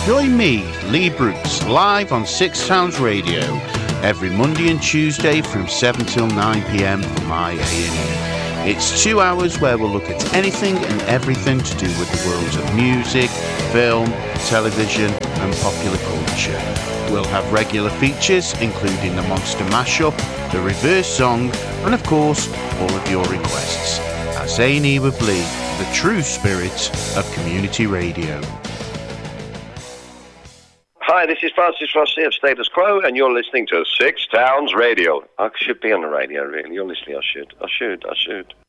Join me, Lee Brooks, live on Six Towns Radio every Monday and Tuesday from 7 till 9 p.m. for my A&E. It's 2 hours where we'll look at anything and everything to do with the worlds of music, film, television and popular culture. We'll have regular features including the Monster Mashup, the Reverse Song and of course all of your requests. As A&E with Lee, the true spirit of community radio. Hi, this is Francis Rossi of Status Quo, and you're listening to Six Towns Radio. I should be on the radio, really. You're listening, I should.